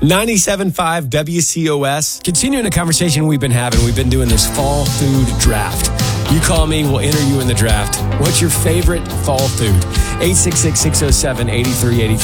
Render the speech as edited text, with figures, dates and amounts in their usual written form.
97.5 WCOS. Continuing the conversation we've been having, we've been doing this fall food draft. You call me, we'll enter you in the draft. What's your favorite fall food? 866-607-8383.